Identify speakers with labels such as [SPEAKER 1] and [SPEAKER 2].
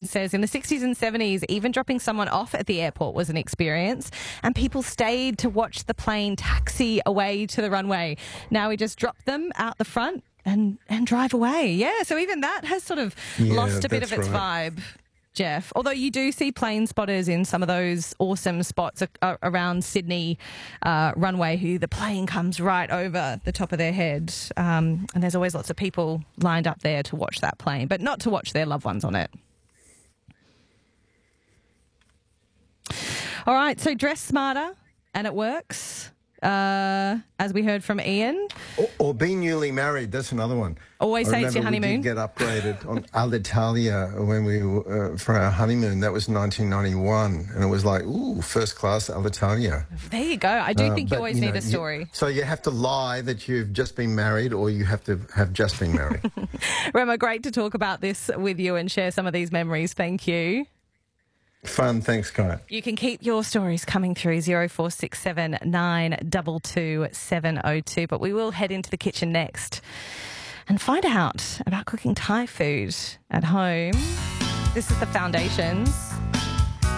[SPEAKER 1] says in the 60s and 70s, even dropping someone off at the airport was an experience, and people stayed to watch the plane taxi away to the runway. Now we just drop them out the front and drive away. Yeah, so even that has sort of lost a bit of its vibe, Jeff. Although you do see plane spotters in some of those awesome spots around Sydney runway who the plane comes right over the top of their head. And there's always lots of people lined up there to watch that plane, but not to watch their loved ones on it. All right, so dress smarter and it works. As we heard from Ian.
[SPEAKER 2] Or be newly married, that's another one.
[SPEAKER 1] Always say it's your honeymoon.
[SPEAKER 2] We did get upgraded on Alitalia when we for our honeymoon. That was 1991, and it was like, ooh, first class Alitalia.
[SPEAKER 1] There you go. I do think you always need a story.
[SPEAKER 2] So you have to lie that you've just been married, or you have to have just been married.
[SPEAKER 1] Remo, great to talk about this with you and share some of these memories. Thank you.
[SPEAKER 2] Fun, thanks, Kate.
[SPEAKER 1] You can keep your stories coming through 0467 922 702, but we will head into the kitchen next and find out about cooking Thai food at home. This is the Foundations.